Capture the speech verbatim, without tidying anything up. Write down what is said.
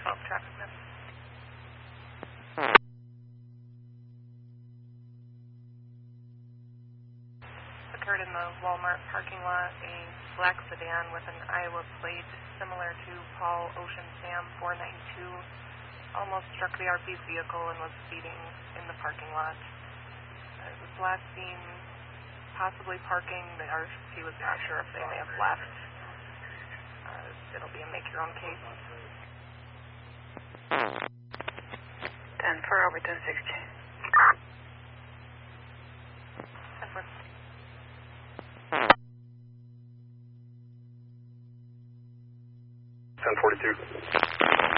twelve traffic miss. Occurred in the Walmart parking lot, a black sedan with an Iowa plate similar to Paul Ocean Sam four ninety-two almost struck the R P's vehicle and was speeding in the parking lot. Uh, it was last seen possibly parking. The R P was not sure if they may have left. Uh, it'll be a make-your-own case. ten four over ten sixty. ten four. ten forty-two.